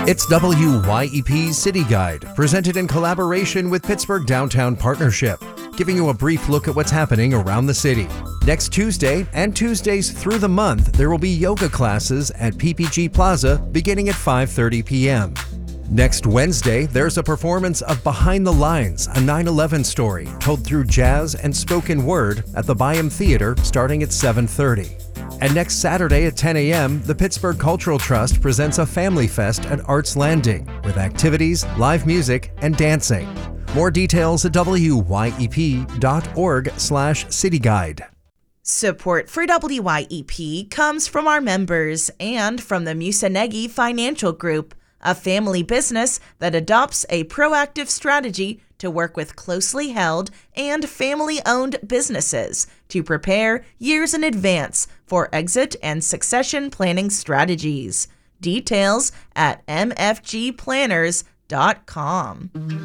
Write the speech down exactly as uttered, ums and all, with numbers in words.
It's W Y E P's City Guide, presented in collaboration with Pittsburgh Downtown Partnership, giving you a brief look at what's happening around the city. Next Tuesday and Tuesdays through the month, there will be yoga classes at P P G Plaza beginning at five thirty p.m. Next Wednesday, there's a performance of Behind the Lines, a nine eleven story told through jazz and spoken word at the Byham Theater starting at seven thirty. And next Saturday at ten a.m., the Pittsburgh Cultural Trust presents a family fest at Arts Landing with activities, live music, and dancing. More details at W Y E P dot org slash city guide. Support for W Y E P comes from our members and from the Musanegi Financial Group, a family business that adopts a proactive strategy to work with closely held and family-owned businesses to prepare years in advance for exit and succession planning strategies. Details at m f g planners dot com.